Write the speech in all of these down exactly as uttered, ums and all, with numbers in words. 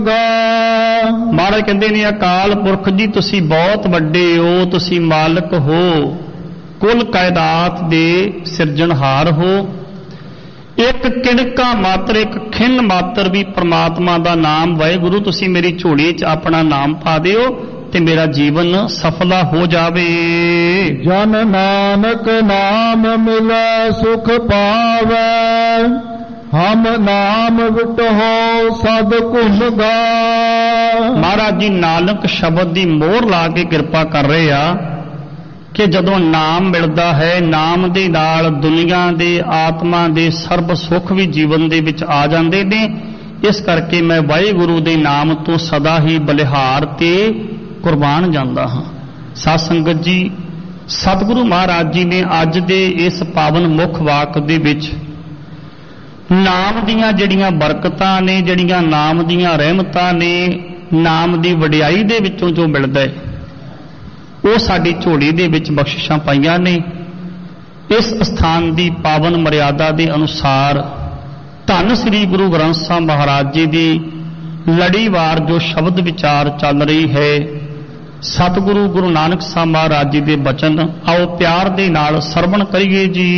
ਗਾ। ਮਹਾਰਾਜ ਕਹਿੰਦੇ ਨੇ ਅਕਾਲ ਪੁਰਖ ਜੀ ਤੁਸੀਂ ਬਹੁਤ ਵੱਡੇ ਹੋ, ਤੁਸੀਂ ਮਾਲਕ ਹੋ, ਕੁੱਲ ਕਾਇਨਾਤ ਦੇ ਸਿਰਜਣਹਾਰ ਹੋ। ਇੱਕ ਕਿਣਕਾ ਮਾਤਰ, ਇੱਕ ਖਿੰਨ ਮਾਤਰ ਵੀ ਪ੍ਰਮਾਤਮਾ ਦਾ ਨਾਮ ਵਾਹਿਗੁਰੂ ਤੁਸੀਂ ਮੇਰੀ ਝੋਲੀ 'ਚ ਆਪਣਾ ਨਾਮ ਪਾ ਦਿਓ ਤੇ ਮੇਰਾ ਜੀਵਨ ਸਫਲਾ ਹੋ ਜਾਵੇ। ਜਨ ਨਾਨਕ ਨਾਮ ਮਿਲੈ ਸੁਖ ਪਾਵੈ, ਹਮ ਨਾਮ ਵਿਟਹੁ ਸਦ ਘੁਨ ਗਾ। ਮਹਾਰਾਜ ਜੀ ਨਾਨਕ ਸ਼ਬਦ ਦੀ ਮੋਹਰ ਲਾ ਕੇ ਕਿਰਪਾ ਕਰ ਰਹੇ ਆ ਕਿ ਜਦੋਂ ਨਾਮ ਮਿਲਦਾ ਹੈ, ਨਾਮ ਦੇ ਨਾਲ ਦੁਨੀਆ ਦੇ ਆਤਮਾ ਦੇ ਸਰਬ ਸੁੱਖ ਵੀ ਜੀਵਨ ਦੇ ਵਿੱਚ ਆ ਜਾਂਦੇ ਨੇ। ਇਸ ਕਰਕੇ ਮੈਂ ਵਾਹਿਗੁਰੂ ਦੇ ਨਾਮ ਤੋਂ ਸਦਾ ਹੀ ਬਲਿਹਾਰ ਤੇ ਕੁਰਬਾਨ ਜਾਂਦਾ ਹਾਂ। ਸਾਧ ਸੰਗਤ ਜੀ, ਸਤਿਗੁਰੂ ਮਹਾਰਾਜ ਜੀ ਨੇ ਅੱਜ ਦੇ ਇਸ ਪਾਵਨ ਮੁੱਖ ਵਾਕ ਦੇ ਵਿੱਚ ਨਾਮ ਦੀਆਂ ਜਿਹੜੀਆਂ ਬਰਕਤਾਂ ਨੇ, ਜਿਹੜੀਆਂ ਨਾਮ ਦੀਆਂ ਰਹਿਮਤਾਂ ਨੇ, ਨਾਮ ਦੀ ਵਡਿਆਈ ਦੇ ਵਿੱਚੋਂ ਜੋ ਮਿਲਦਾ ਹੈ ਉਹ ਸਾਡੀ ਝੋਲੀ ਦੇ ਵਿੱਚ ਬਖਸ਼ਿਸ਼ਾਂ ਪਾਈਆਂ ਨੇ। ਇਸ ਸਥਾਨ ਦੀ ਪਾਵਨ ਮਰਿਆਦਾ ਦੇ ਅਨੁਸਾਰ ਧੰਨ ਸ੍ਰੀ ਗੁਰੂ ਗ੍ਰੰਥ ਸਾਹਿਬ ਮਹਾਰਾਜ ਜੀ ਦੀ ਲੜੀਵਾਰ ਜੋ ਸ਼ਬਦ ਵਿਚਾਰ ਚੱਲ ਰਹੀ ਹੈ, ਸਤਿਗੁਰੂ ਗੁਰੂ ਨਾਨਕ ਸਾਹਿਬ ਮਹਾਰਾਜ ਜੀ ਦੇ ਬਚਨ ਆਓ ਪਿਆਰ ਦੇ ਨਾਲ ਸਰਵਣ ਕਰੀਏ ਜੀ।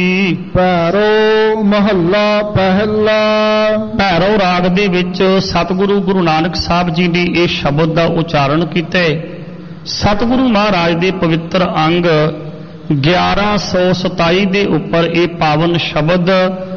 ਭੈਰੋ ਮਹੱਲਾ ਪਹਿਲਾ। ਭੈਰੋ ਰਾਗ ਦੇ ਵਿੱਚ ਸਤਿਗੁਰੂ ਗੁਰੂ ਨਾਨਕ ਸਾਹਿਬ ਜੀ ਨੇ ਇਹ ਸ਼ਬਦ ਦਾ ਉਚਾਰਨ ਕੀਤਾ ਹੈ। ਸਤਿਗੁਰੂ ਮਹਾਰਾਜ ਦੇ ਪਵਿੱਤਰ ਅੰਗ ਗਿਆਰਾਂ ਸੌ ਸਤਾਈ ਦੇ ਉੱਪਰ ਇਹ ਪਾਵਨ ਸ਼ਬਦ